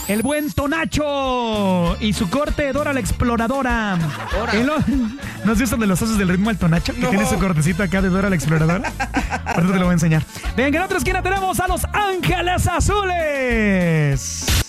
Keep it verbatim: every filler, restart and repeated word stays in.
El buen Tonacho y su corte Dora la Exploradora. El, ¿no has visto de los osos del ritmo al Tonacho? Que no. Tiene su cortecito acá de Dora la Exploradora. Ahorita te lo voy a enseñar. Venga, en otra esquina tenemos a Los Ángeles Azules.